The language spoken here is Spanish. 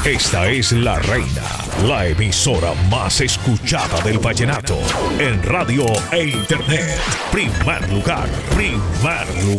Esta es La Reina, la emisora más escuchada del vallenato en radio e internet. Primer lugar, primer lugar.